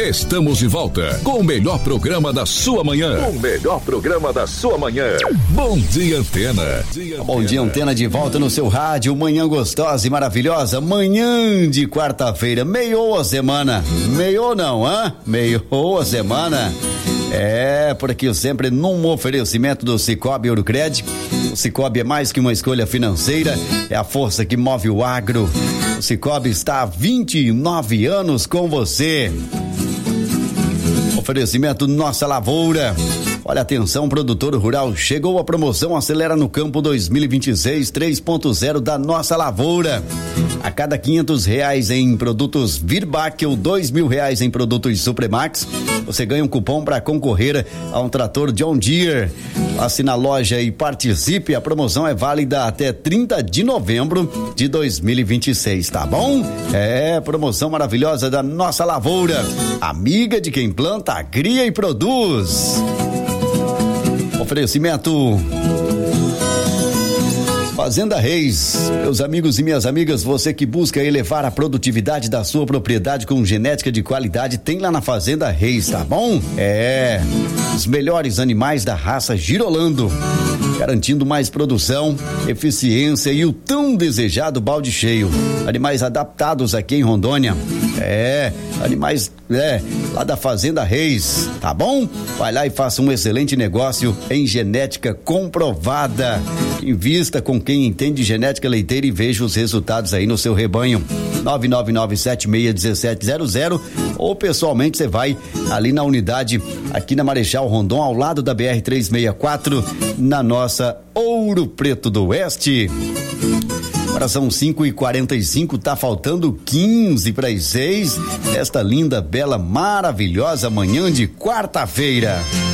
Estamos de volta com o melhor programa da sua manhã. O melhor programa da sua manhã. Bom dia, Antena. Bom dia, Antena, de volta no seu rádio. Manhã gostosa e maravilhosa. Manhã de quarta-feira. Meiou a semana. Meiou não, hã? Meiou a semana. Por aqui sempre num oferecimento do Cicobi Ourocred. O Cicobi é mais que uma escolha financeira, é a força que move o agro. O Cicobi está há 29 anos com você. Oferecimento Nossa Lavoura. Olha, atenção, produtor rural, chegou a promoção Acelera no Campo 2026 3.0 da Nossa Lavoura. A cada R$500 em produtos Virbac ou R$2.000 em produtos Supremax, você ganha um cupom para concorrer a um trator John Deere. Passe na loja e participe, a promoção é válida até 30 de novembro de 2026, tá bom? Promoção maravilhosa da Nossa Lavoura, amiga de quem planta, cria e produz. Oferecimento Fazenda Reis. Meus amigos e minhas amigas, você que busca elevar a produtividade da sua propriedade com genética de qualidade, tem lá na Fazenda Reis, tá bom? Os melhores animais da raça Girolando, garantindo mais produção, eficiência e o tão desejado balde cheio. Animais adaptados aqui em Rondônia. Animais lá da Fazenda Reis, tá bom? Vai lá e faça um excelente negócio em genética comprovada. Invista com quem entende genética leiteira e veja os resultados aí no seu rebanho. 999761700 ou pessoalmente você vai ali na unidade aqui na Marechal Rondon, ao lado da BR-364, na nossa Ouro Preto do Oeste. Agora são 5h45, tá faltando 15 para as 6. Esta linda, bela, maravilhosa manhã de quarta-feira.